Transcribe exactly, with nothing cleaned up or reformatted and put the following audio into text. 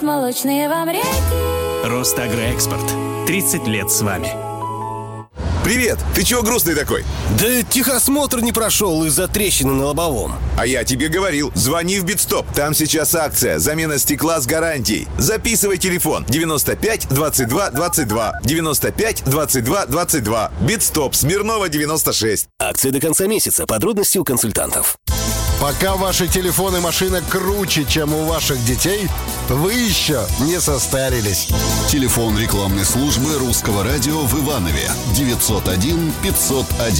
Молочные вам реки. Росагроэкспорт. тридцать лет с вами. Привет! Ты чего грустный такой? Да техосмотр не прошел из-за трещины на лобовом. А я тебе говорил, звони в Битстоп. Там сейчас акция. Замена стекла с гарантией. Записывай телефон. девяносто пять двадцать два двадцать два. девяносто пять двадцать два двадцать два. Битстоп. Смирнова девяносто шесть. Акция до конца месяца. Подробности у консультантов. Пока ваши телефоны и машина круче, чем у ваших детей, вы еще не состарились. Телефон рекламной службы Русского радио в Иванове девятьсот один пятьсот один.